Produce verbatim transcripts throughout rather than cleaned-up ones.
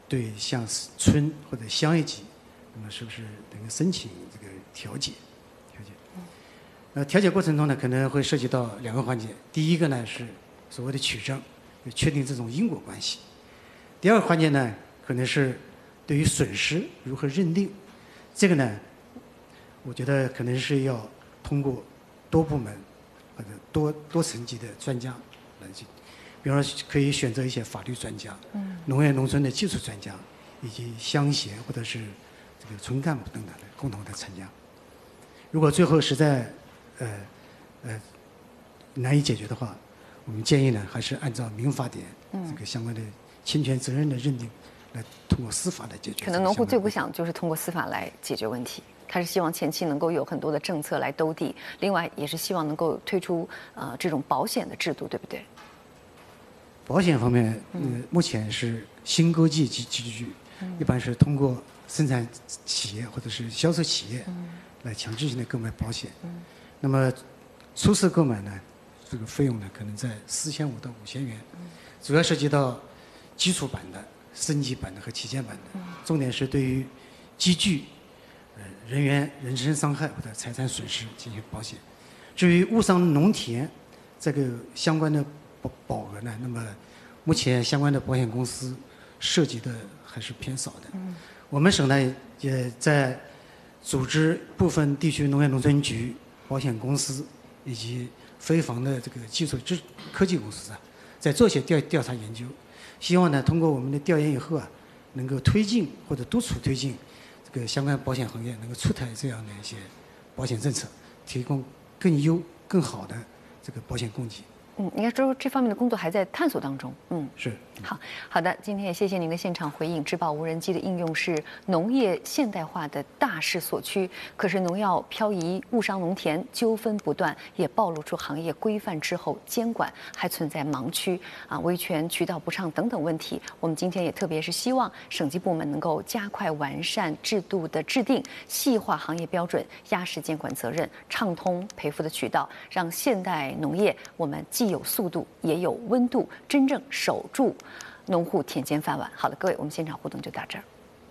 对像村或者乡一级，那么是不是能够申请这个调解？调解。呃，调解过程中呢，可能会涉及到两个环节。第一个呢是所谓的取证，就确定这种因果关系。第二个环节呢，可能是对于损失如何认定。这个呢，我觉得可能是要通过多部门或者多多层级的专家来去，比方说可以选择一些法律专家、嗯、农业农村的技术专家，以及乡协或者是这个村干部等等的共同的参加。如果最后实在呃呃难以解决的话，我们建议呢，还是按照民法典这个相关的侵权责任的认定，来通过司法来解决。 可能农户最不想就是通过司法来解决问题，他是希望前期能够有很多的政策来兜底，另外也是希望能够推出呃这种保险的制度，对不对？ 保险方面，呃，目前是新购计及集聚，一般是通过生产企业或者是销售企业来强制性的购买保险。那么初次购买呢，这个费用呢可能在四千五到五千元，主要涉及到基础版的、升级版的和旗舰版的，重点是对于机具、呃人员人身伤害或者财产损失进行保险。至于误伤农田这个相关的保保额呢，那么目前相关的保险公司涉及的还是偏少的。嗯、我们省呢也在组织部分地区农业农村局、保险公司以及非房的这个技术支科技公司啊，在做些调调查研究，希望呢通过我们的调研以后啊，能够推进或者督促推进这个相关保险行业能够出台这样的一些保险政策，提供更优更好的这个保险供给。 嗯，应该说这方面的工作还在探索当中。嗯， 是。 好好的，今天也谢谢您的现场回应。植保无人机的应用是农业现代化的大势所趋，可是农药漂移、误伤农田、纠纷不断，也暴露出行业规范之后监管还存在盲区啊、维权渠道不畅等等问题。我们今天也特别是希望省级部门能够加快完善制度的制定，细化行业标准，压实监管责任，畅通赔付的渠道，让现代农业我们既有速度也有温度，真正守住农户田间饭碗。好的，各位，我们现场互动就到这儿。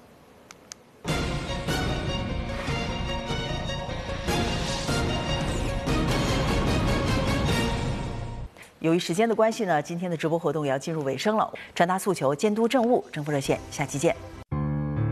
由于时间的关系呢，今天的直播活动也要进入尾声了。传达诉求，监督政务，政府热线，下期见。